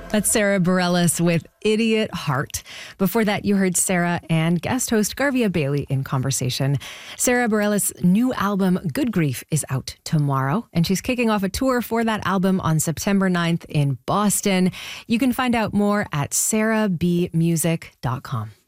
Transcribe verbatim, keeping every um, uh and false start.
That's Sarah Bareilles with Idiot Heart. Before that, you heard Sarah and guest host Garvia Bailey in conversation. Sarah Bareilles' new album, Good Grief, is out tomorrow, and she's kicking off a tour for that album on September ninth in Boston. You can find out more at sarah b music dot com.